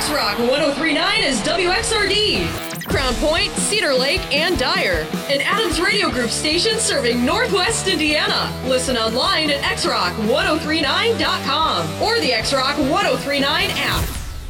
X-Rock 103.9 is WXRD. Crown Point, Cedar Lake, and Dyer. An Adams Radio Group station serving Northwest Indiana. Listen online at xrock1039.com or the X-Rock 1039 app.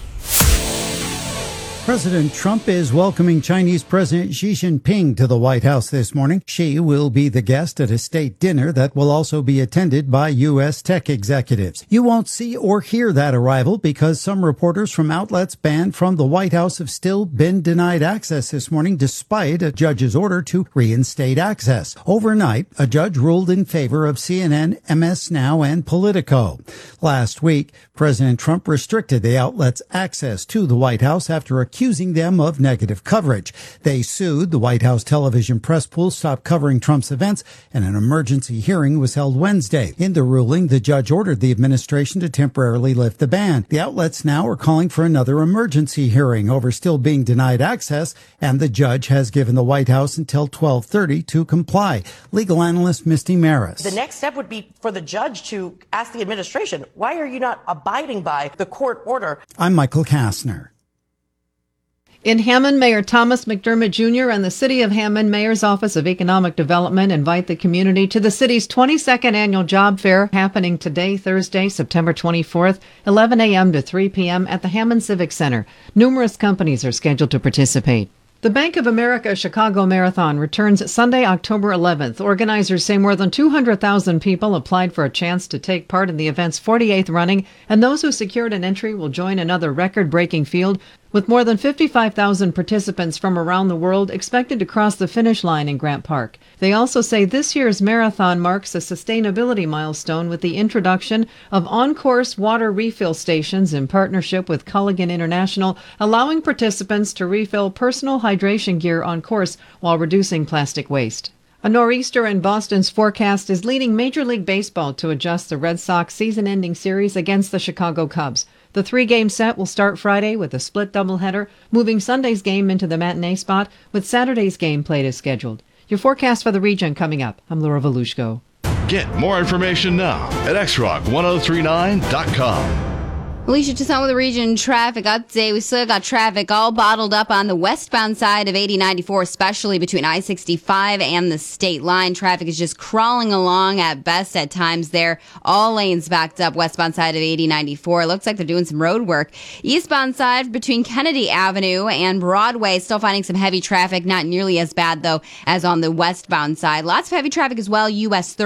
President Trump is welcoming Chinese President Xi Jinping to the White House this morning. Xi will be the guest at a state dinner that will also be attended by U.S. tech executives. You won't see or hear that arrival because some reporters from outlets banned from the White House have still been denied access this morning despite a judge's order to reinstate access. Overnight, a judge ruled in favor of CNN, MS Now, and Politico. Last week, President Trump restricted the outlets' access to the White House after accusing them of negative coverage. They sued. The White House television press pool stopped covering Trump's events, and an emergency hearing was held Wednesday. In the ruling, the judge ordered the administration to temporarily lift the ban. The outlets now are calling for another emergency hearing over still being denied access, and the judge has given the White House until 12:30 to comply. Legal analyst Misty Maris. The next step would be for the judge to ask the administration, why are you not abiding by the court order? I'm Michael Kastner. In Hammond, Mayor Thomas McDermott Jr. and the City of Hammond Mayor's Office of Economic Development invite the community to the city's 22nd annual job fair happening today, Thursday, September 24th, 11 a.m. to 3 p.m. at the Hammond Civic Center. Numerous companies are scheduled to participate. The Bank of America Chicago Marathon returns Sunday, October 11th. Organizers say more than 200,000 people applied for a chance to take part in the event's 48th running, and those who secured an entry will join another record-breaking field with more than 55,000 participants from around the world expected to cross the finish line in Grant Park. They also say this year's marathon marks a sustainability milestone with the introduction of on-course water refill stations in partnership with Culligan International, allowing participants to refill personal hydration gear on course while reducing plastic waste. A nor'easter in Boston's forecast is leading Major League Baseball to adjust the Red Sox season-ending series against the Chicago Cubs. The three-game set will start Friday with a split doubleheader, moving Sunday's game into the matinee spot, with Saturday's game played as scheduled. Your forecast for the region coming up. I'm Laura Volushko. Get more information now at xrock1039.com. Alicia, just on with the region traffic update. We still got traffic all bottled up on the westbound side of 8094, especially between I-65 and the state line. Traffic is just crawling along at best at times there. All lanes backed up westbound side of 8094. It looks like they're doing some road work. Eastbound side between Kennedy Avenue and Broadway, still finding some heavy traffic. Not nearly as bad, though, as on the westbound side. Lots of heavy traffic as well. US 30.